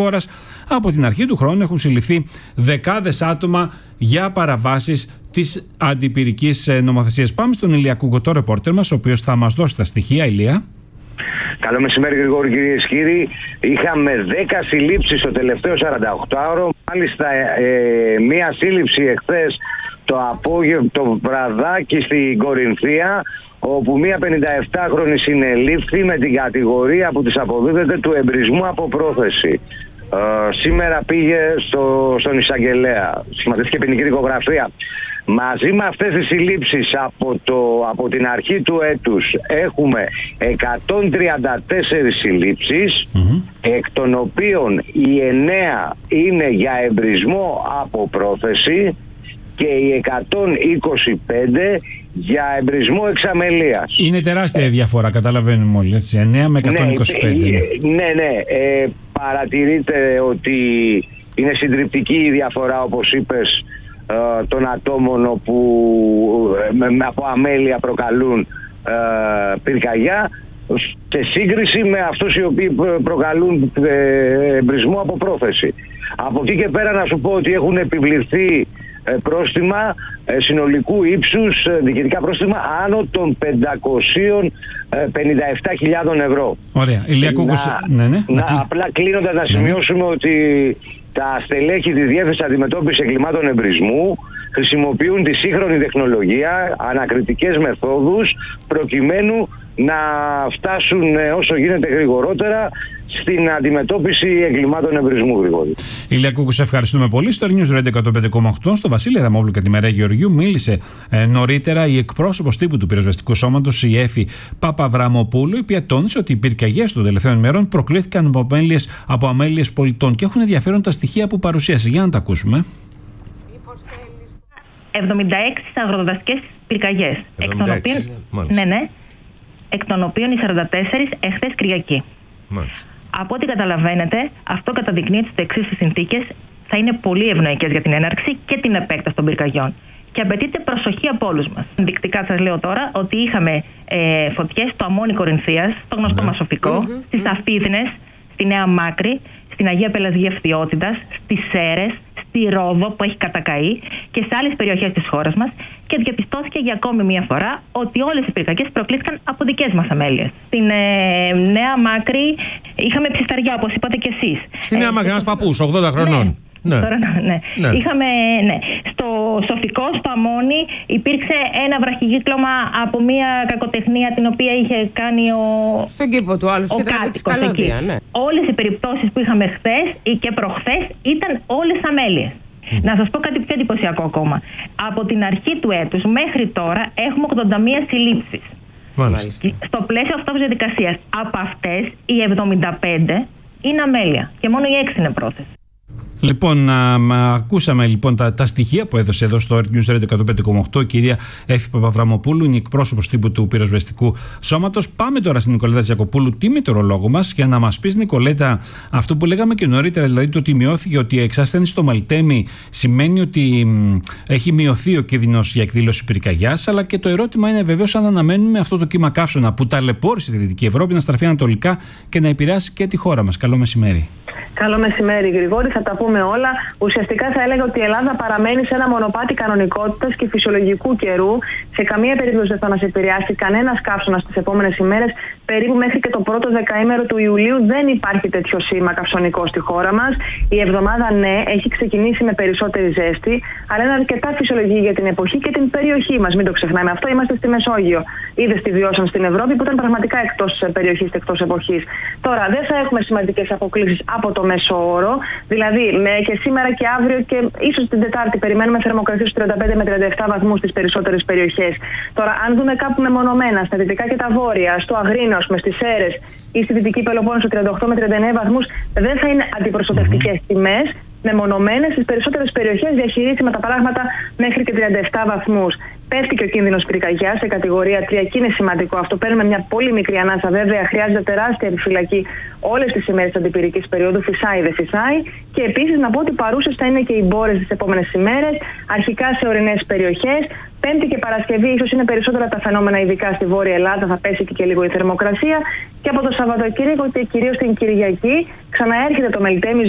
χώρας. Από την αρχή του χρόνου έχουν συλληφθεί δεκάδες άτομα για παραβάσεις της αντιπυρικής νομοθεσίας. Πάμε στον Ηλία Κουκωτό, ρεπόρτερ μας, ο οποίος θα μας δώσει τα στοιχεία. Ηλία. Καλό μεσημέρι, Γρηγόρη, κυρίες και κύριοι. Είχαμε 10 συλλήψεις το τελευταίο 48ωρο. Μάλιστα, μία σύλληψη εχθές το βραδάκι στην Κορινθία, όπου μία 57χρονη συνελήφθη με την κατηγορία που της αποδίδεται του εμπρισμού από πρόθεση. Σήμερα πήγε στον εισαγγελέα. Σχηματίστηκε ποινική δικογραφία. Μαζί με αυτές τις συλλήψεις από την αρχή του έτους έχουμε 134 συλλήψεις, εκ των οποίων οι 9 είναι για εμπρισμό από πρόθεση και οι 125 για εμπρισμό εξαμελίας. Είναι τεράστια η διαφορά, καταλαβαίνουμε όλοι, έτσι, 9 με 125. Ναι. Παρατηρείται ότι είναι συντριπτική η διαφορά, όπως είπες, των ατόμων που από αμέλεια προκαλούν πυρκαγιά, σε σύγκριση με αυτούς οι οποίοι προκαλούν εμπρισμό από πρόθεση. Από εκεί και πέρα να σου πω ότι έχουν επιβληθεί πρόστιμα συνολικού ύψους, διοικητικά πρόστιμα άνω των 557.000 ευρώ. Ωραία. Ηλία Κούκος, απλά κλείνοντας να σημειώσουμε ότι τα στελέχη της Διεύθυνσης Αντιμετώπισης Εγκλημάτων Εμπρισμού χρησιμοποιούν τη σύγχρονη τεχνολογία, ανακριτικές μεθόδους, προκειμένου να φτάσουν όσο γίνεται γρηγορότερα στην αντιμετώπιση εγκλημάτων εμπρισμού, Γρηγόρη. Ηλία Κούκου, σε ευχαριστούμε πολύ. Στο News Radio 105,8, στο Βασίλη Αδαμόπουλο και τη Μερέα Γεωργιού, μίλησε νωρίτερα η εκπρόσωπος τύπου του πυροσβεστικού σώματος, η Έφη Παπαβραμοπούλου, η οποία τόνισε ότι οι πυρκαγιές των τελευταίων ημερών προκλήθηκαν από αμέλειες πολιτών και έχουν ενδιαφέρον τα στοιχεία που παρουσίασε. Για να τα ακούσουμε. 76 αγροδασικές πυρκαγιές. Εκ των οποίων οι 44 εχθές Κυριακή. Μάλιστα. Από ό,τι καταλαβαίνετε, αυτό καταδεικνύει τις εξής συνθήκες θα είναι πολύ ευνοϊκές για την έναρξη και την επέκταση των πυρκαγιών. Και απαιτείται προσοχή από όλους μας. Ενδεικτικά σας λέω τώρα ότι είχαμε φωτιές στο Αμμόνι Κορινθίας, στο γνωστό Μασοφικό, στις Αφίδνες, στη Νέα Μάκρη, στην Αγία Πελασγία Φθιώτιδας, στις Σέρες, στη Ρόδο που έχει κατακαεί και σε άλλες περιοχές της χώρας μας, και διαπιστώθηκε για ακόμη μία φορά ότι όλες οι πυρκαγιές προκλήθηκαν από δικές μας αμέλειες. Στην Νέα Μάκρη είχαμε ψισταριά, όπως είπατε κι εσείς. Στη Νέα Μάκρη, ένας παππούς, 80 χρονών. Ναι. Είχαμε, στο Σοφικό, στο Αμμόνι, υπήρξε ένα βραχικύκλωμα από μια κακοτεχνία την οποία είχε κάνει στον κήπο του άλλου, ο κάτοικος εκεί. Ναι. Όλες οι περιπτώσεις που είχαμε χθες και προχθές ήταν όλες αμέλειες. Να σας πω κάτι πιο εντυπωσιακό ακόμα. Από την αρχή του έτους μέχρι τώρα έχουμε 81 συλλήψεις. Στο πλαίσιο αυτής της διαδικασίας, από αυτές οι 75 είναι αμέλεια και μόνο οι 6 είναι πρόθεση. Λοιπόν, ακούσαμε λοιπόν τα στοιχεία που έδωσε εδώ στο News Radio 105,8 η κυρία Έφη Παπαβραμοπούλου, είναι εκπρόσωπος τύπου του πυροσβεστικού σώματος. Πάμε τώρα στην Νικολέτα Τζακοπούλου, τη μετεωρολόγο μας, για να μας πεις, Νικολέτα, αυτό που λέγαμε και νωρίτερα, δηλαδή το ότι μειώθηκε, ότι η εξασθένηση στο Μαλτέμι σημαίνει ότι έχει μειωθεί ο κίνδυνος για εκδήλωση πυρκαγιάς. Αλλά και το ερώτημα είναι βεβαίως αν αναμένουμε αυτό το κύμα καύσωνα που ταλαιπώρησε τη Δυτική Ευρώπη να στραφεί ανατολικά και να επηρεάσει και τη χώρα μας. Καλό μεσημέρι. Καλό μεσημέρι, Γρηγόρη. Θα τα πούμε όλα. Ουσιαστικά θα έλεγα ότι η Ελλάδα παραμένει σε ένα μονοπάτι κανονικότητας και φυσιολογικού καιρού. Σε καμία περίπτωση δεν θα μας επηρεάσει κανένας καύσωνας τις επόμενες ημέρες. Περίπου μέχρι και το πρώτο δεκαήμερο του Ιουλίου δεν υπάρχει τέτοιο σήμα καυσωνικό στη χώρα μας. Η εβδομάδα, ναι, έχει ξεκινήσει με περισσότερη ζέστη, αλλά είναι αρκετά φυσιολογική για την εποχή και την περιοχή μας. Μην το ξεχνάμε αυτό. Είμαστε στη Μεσόγειο. Είδες τι βιώσαν στην Ευρώπη, που ήταν πραγματικά εκτός περιοχής και εκτός εποχής. Τώρα δεν θα έχουμε σημαντικές αποκλίσεις από το μέσο όρο. Δηλαδή, και σήμερα και αύριο και ίσως την Τετάρτη περιμένουμε θερμοκρασίες στους 35 με 37 βαθμούς στις περισσότερες περιοχές. Τώρα, αν δούμε κάπου μεμονωμένα, στα δυτικά και τα βόρεια, στο Αγρίνο, στις Σέρες ή στη Δυτική Πελοπόννησο 38 με 39 βαθμούς, δεν θα είναι αντιπροσωπευτικές τιμές. Μεμονωμένες στις περισσότερες περιοχές διαχειρίσιμα τα πράγματα μέχρι και 37 βαθμούς. Πέφτει και ο κίνδυνος πυρκαγιάς σε κατηγορία 3 και είναι σημαντικό αυτό. Παίρνουμε μια πολύ μικρή ανάσα. Βέβαια, χρειάζεται τεράστια επιφυλακή όλες τις ημέρες της αντιπυρικής περίοδου. Φυσάει, δεν φυσάει. Και επίσης να πω ότι παρούσες θα είναι και οι μπόρες τις επόμενες ημέρες, αρχικά σε ορεινές περιοχές. Πέμπτη και Παρασκευή ίσως είναι περισσότερα τα φαινόμενα, ειδικά στη Βόρεια Ελλάδα, θα πέσει και λίγο η θερμοκρασία. Και από το Σαββατοκύριακο και κυρίως την Κυριακή ξαναέρχεται το Μελτέμι